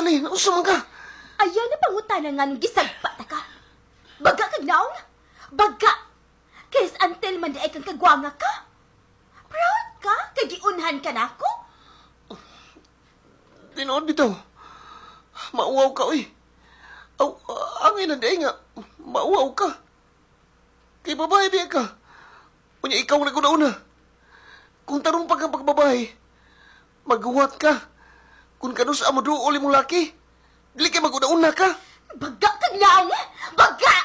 Natalie, nausa man ka. Ayaw na pangutanan nga nung gisagpa ta ka. Baga kag naong? Baga! Kaysa until man di ay kang kagwanga ka. Proud ka? Kagiunhan ka na ako? Tinood bitaw. Mauwaw ka, uy. Ang ina day nga, mauwaw ka. Kay babae biya ka. Unya ikaw na una. Kung tarong pa kang pagbabae, maghuwat ka. Kung kanus amo doon uli mong laki, dili kay mag-una ka. Baga kag naong? Baga!